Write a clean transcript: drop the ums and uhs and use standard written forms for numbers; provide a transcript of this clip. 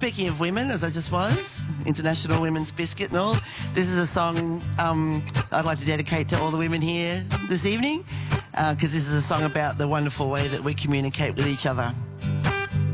speaking of women, as I just was, International Women's Biscuit and all, this is a song I'd like to dedicate to all the women here this evening, because this is a song about the wonderful way that we communicate with each other.